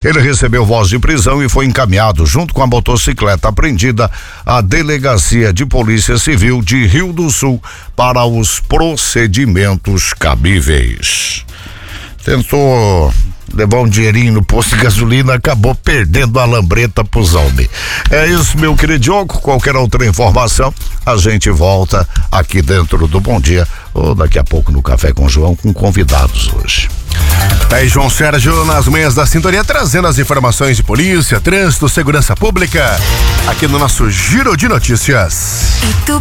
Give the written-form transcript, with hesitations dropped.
Ele recebeu voz de prisão e foi encaminhado junto com a motocicleta apreendida à Delegacia de Polícia Civil de Rio do Sul para os procedimentos cabíveis. Tentou levar um dinheirinho no posto de gasolina, acabou perdendo a lambreta pros homens. É isso, meu querido Diogo. Qualquer outra informação, a gente volta aqui dentro do Bom Dia, ou daqui a pouco no Café com João, com convidados hoje. Aí, João Sérgio, nas manhãs da sintonia, trazendo as informações de polícia, trânsito, segurança pública, aqui no nosso Giro de Notícias.